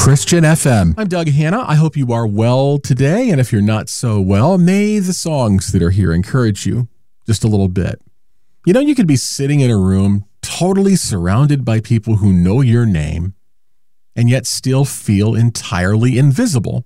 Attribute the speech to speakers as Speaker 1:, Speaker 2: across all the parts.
Speaker 1: Christian FM. I'm Doug Hanna. I hope you are well today. And if you're not so well, may the songs that are here encourage you just a little bit. You know, you could be sitting in a room totally surrounded by people who know your name and yet still feel entirely invisible.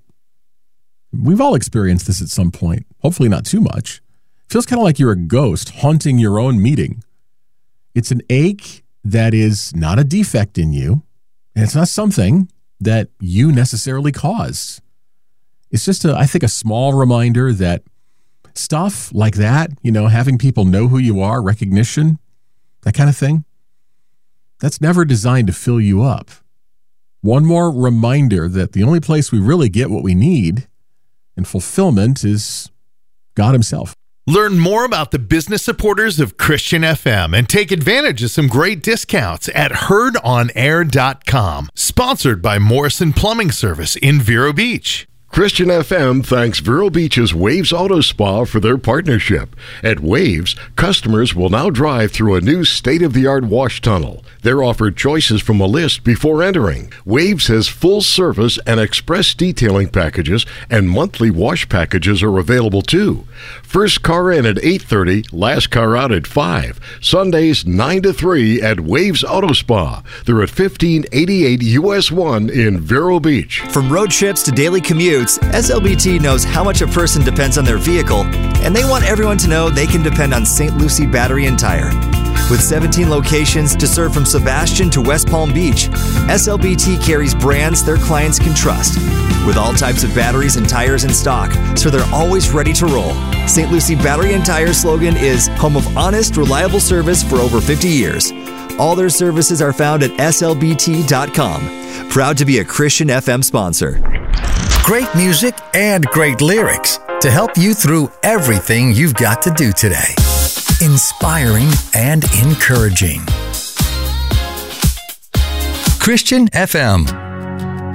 Speaker 1: We've all experienced this at some point, hopefully not too much. It feels kind of like you're a ghost haunting your own meeting. It's an ache that is not a defect in you, and it's not something that you necessarily caused. It's just, I think, a small reminder that stuff like that, you know, having people know who you are, recognition, that kind of thing, that's never designed to fill you up. One more reminder that the only place we really get what we need and fulfillment is God himself.
Speaker 2: Learn more about the business supporters of Christian FM and take advantage of some great discounts at heardonair.com. Sponsored by Morrison Plumbing Service in Vero Beach.
Speaker 3: Christian FM thanks Vero Beach's Waves Auto Spa for their partnership. At Waves, customers will now drive through a new state-of-the-art wash tunnel. They're offered choices from a list before entering. Waves has full service and express detailing packages, and monthly wash packages are available too. First car in at 8:30, last car out at 5. Sundays 9 to 3 at Waves Auto Spa. They're at 1588 US 1 in Vero Beach.
Speaker 4: From road trips to daily commutes, SLBT knows how much a person depends on their vehicle, and they want everyone to know they can depend on St. Lucie Battery and Tire. With 17 locations to serve from Sebastian to West Palm Beach, SLBT carries brands their clients can trust. With all types of batteries and tires in stock, so they're always ready to roll. St. Lucie Battery and Tire slogan is home of honest, reliable service for over 50 years. All their services are found at slbt.com. Proud to be a Christian FM sponsor.
Speaker 5: Great music and great lyrics to help you through everything you've got to do today. Inspiring and encouraging. Christian FM.